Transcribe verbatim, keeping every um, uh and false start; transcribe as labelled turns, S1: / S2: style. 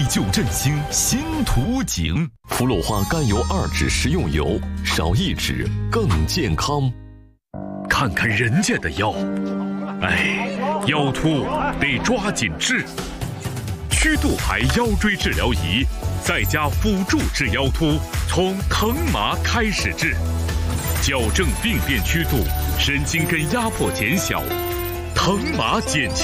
S1: 旧振兴新图景。
S2: 氟氯化甘油二酯食用油，少一酯更健康。
S3: 看看人家的腰，哎，腰突得抓紧治。曲度牌腰椎治疗仪，再加辅助治腰突，从疼麻开始治，矫正病变曲度，神经根压迫减小，疼麻减轻。